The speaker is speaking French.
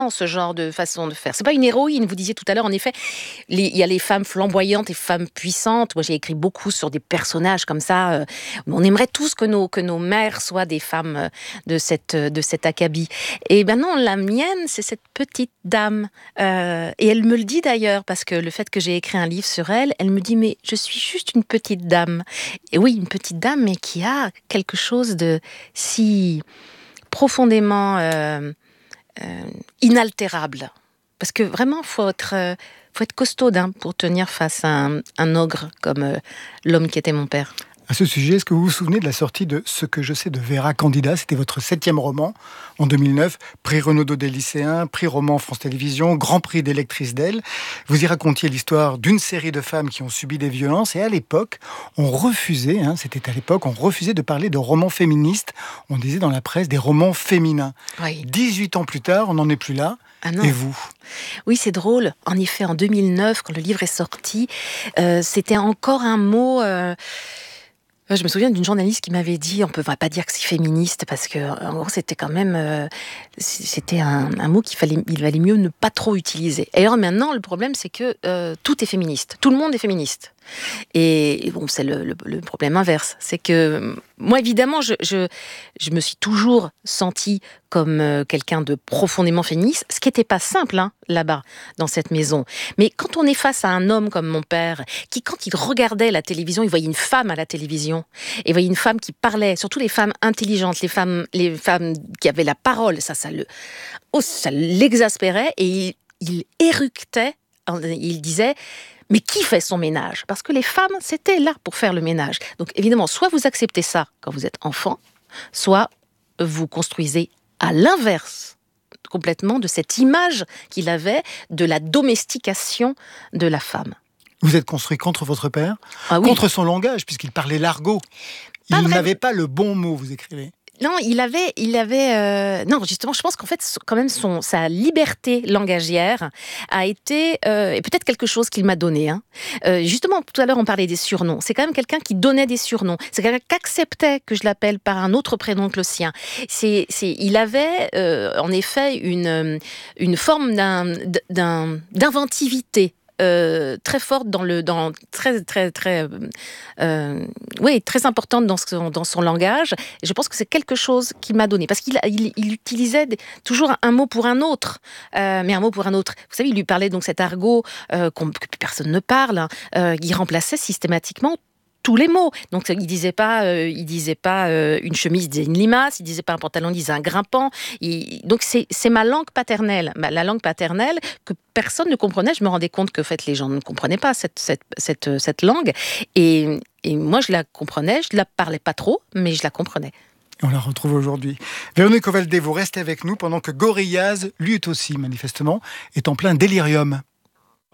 ce genre de façon de faire. C'est pas une héroïne, vous disiez tout à l'heure, en effet, il y a les femmes flamboyantes et femmes puissantes. Moi, j'ai écrit beaucoup sur des personnages comme ça. On aimerait tous que nos mères soient des femmes de cet acabit. Et ben non, la mienne, c'est cette petite dame. Et elle me le dit d'ailleurs, parce que le fait que j'ai écrit un livre sur elle, elle me dit, mais je suis juste une petite dame. Et oui, une petite dame, mais qui a quelque chose de si profondément inaltérable. Parce que vraiment, faut être costaude pour tenir face à un ogre comme l'homme qui était mon père. À ce sujet, est-ce que vous vous souvenez de la sortie de Ce que je sais de Vera Candida? C'était votre 7e roman en 2009, prix Renaudot des lycéens, prix roman France Télévisions, grand prix des lectrices d'elle. Vous y racontiez l'histoire d'une série de femmes qui ont subi des violences et à l'époque, on refusait de parler de romans féministes. On disait dans la presse des romans féminins. Oui. 18 ans plus tard, on n'en est plus là. Ah non. Et vous? Oui, c'est drôle. En effet, en 2009, quand le livre est sorti, c'était encore un mot... Je me souviens d'une journaliste qui m'avait dit, on ne peut pas dire que c'est féministe, parce que en gros, c'était quand même, c'était un mot il valait mieux ne pas trop utiliser. Et alors maintenant, le problème, c'est que tout est féministe. Tout le monde est féministe. Et bon, c'est le problème inverse. C'est que moi, évidemment, je me suis toujours sentie comme quelqu'un de profondément féministe, ce qui n'était pas simple là-bas, dans cette maison. Mais quand on est face à un homme comme mon père, qui, quand il regardait la télévision, il voyait une femme à la télévision, et il voyait une femme qui parlait, surtout les femmes intelligentes, les femmes qui avaient la parole, ça l'exaspérait, et il éructait, il disait... Mais qui fait son ménage? Parce que les femmes, c'était là pour faire le ménage. Donc évidemment, soit vous acceptez ça quand vous êtes enfant, soit vous construisez à l'inverse complètement de cette image qu'il avait de la domestication de la femme. Vous êtes construit contre votre père, Ah oui. Contre son langage, puisqu'il parlait l'argot. Il n'avait pas le bon mot, vous écrivez. Non, non, justement, je pense qu'en fait, quand même, sa liberté langagière a été, et peut-être quelque chose qu'il m'a donné. Justement, tout à l'heure, on parlait des surnoms. C'est quand même quelqu'un qui donnait des surnoms. C'est quelqu'un qui acceptait que je l'appelle par un autre prénom que le sien. Il avait, en effet, une forme d'inventivité. Très forte très importante dans son langage. Et je pense que c'est quelque chose qu'il m'a donné, parce qu'il utilisait toujours un mot pour un autre, mais un mot pour un autre. Vous savez, il lui parlait donc cet argot que plus personne ne parle. Il remplaçait systématiquement tous les mots. Donc il disait pas une chemise, il disait une limace, il disait pas un pantalon, il disait un grimpant. Donc c'est ma langue paternelle, la langue paternelle que personne ne comprenait. Je me rendais compte que en fait les gens ne comprenaient pas cette langue, et moi je la comprenais, je la parlais pas trop, mais je la comprenais. On la retrouve aujourd'hui. Véronique Ovaldé, vous restez avec nous pendant que Gorillaz, lui aussi manifestement, est en plein délirium.